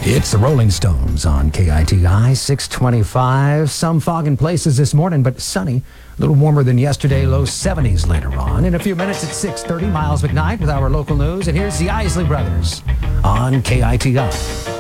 It's the Rolling Stones on KITI 625. Some fog in places this morning, but sunny. A little warmer than yesterday, low 70s later on. In a few minutes at 6:30, Miles McKnight with our local news. And here's the Isley Brothers on KITI.